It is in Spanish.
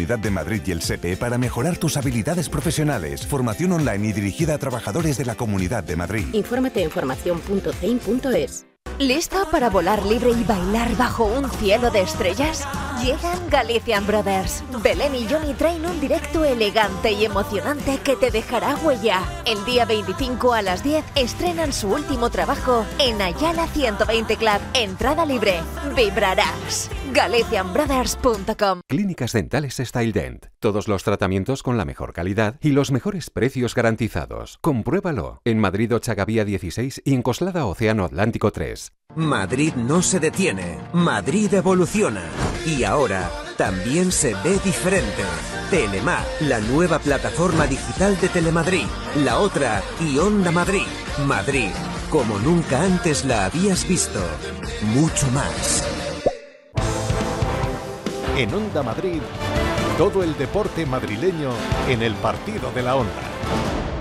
Comunidad de Madrid y el SEPE para mejorar tus habilidades profesionales. Formación online y dirigida a trabajadores de la Comunidad de Madrid. Infórmate en formación.cein.es. ¿Listo para volar libre y bailar bajo un cielo de estrellas? Llegan Galician Brothers. Belén y Johnny traen un directo elegante y emocionante que te dejará huella. El día 25 a las 10 estrenan su último trabajo en Ayala 120 Club. Entrada libre. Vibrarás. GalicianBrothers.com. Clínicas Dentales Style Dent. Todos los tratamientos con la mejor calidad y los mejores precios garantizados. Compruébalo. En Madrid Ochagavía 16 y en Coslada Océano Atlántico 3. Madrid no se detiene, Madrid evoluciona y ahora también se ve diferente. Telemar, la nueva plataforma digital de Telemadrid, la otra y Onda Madrid. Madrid, como nunca antes la habías visto, mucho más. En Onda Madrid, todo el deporte madrileño en el partido de la Onda.